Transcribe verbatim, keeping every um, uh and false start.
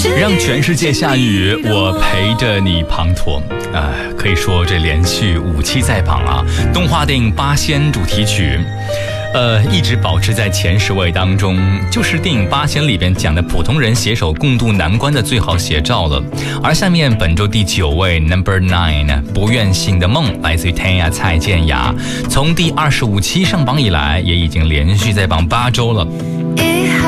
让全世界下雨，我陪着你滂沱。呃，可以说这连续五期在榜啊，动画电影《八仙》主题曲。呃，一直保持在前十位当中，就是电影《八仙》里边讲的普通人携手共度难关的最好写照了。而下面本周第九位 Number Nine 不愿醒的梦，来自于天涯蔡健雅，从第二十五期上榜以来，也已经连续在榜八周了。